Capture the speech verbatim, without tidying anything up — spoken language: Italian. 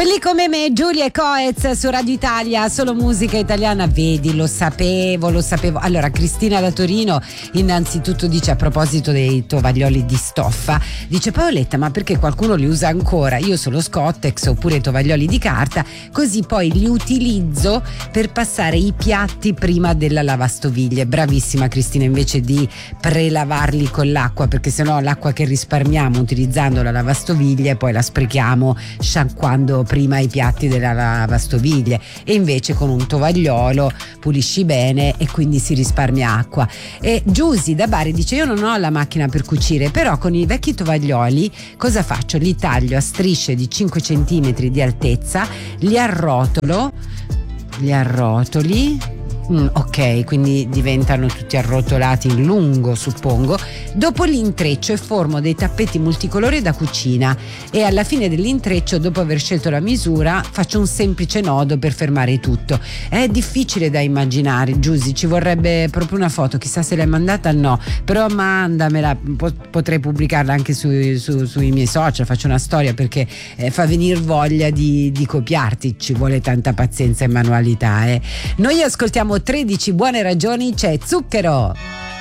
Quelli come me, Giulia e Coez su Radio Italia, solo musica italiana. Vedi, lo sapevo, lo sapevo. Allora, Cristina da Torino innanzitutto dice, a proposito dei tovaglioli di stoffa, dice: Paoletta, ma perché qualcuno li usa ancora? Io sono Scottex oppure tovaglioli di carta, così poi li utilizzo per passare i piatti prima della lavastoviglie. Bravissima Cristina, invece di prelavarli con l'acqua, perché sennò l'acqua che risparmiamo utilizzando la lavastoviglie poi la sprechiamo sciacquando prima i piatti della lavastoviglie, e invece con un tovagliolo pulisci bene e quindi si risparmia acqua. E Giusy da Bari dice: io non ho la macchina per cucire, però con i vecchi tovaglioli cosa faccio? Li taglio a strisce di cinque centimetri di altezza, li arrotolo, li arrotoli Mm, ok, quindi diventano tutti arrotolati in lungo, suppongo. Dopo l'intreccio e formo dei tappeti multicolori da cucina, e alla fine dell'intreccio, dopo aver scelto la misura, faccio un semplice nodo per fermare tutto. È difficile da immaginare, Giusy, ci vorrebbe proprio una foto, chissà se l'hai mandata. No, però mandamela, potrei pubblicarla anche su, su, sui miei social, faccio una storia, perché eh, fa venire voglia di, di copiarti, ci vuole tanta pazienza e manualità. eh. Noi ascoltiamo tredici buone ragioni, c'è Zucchero.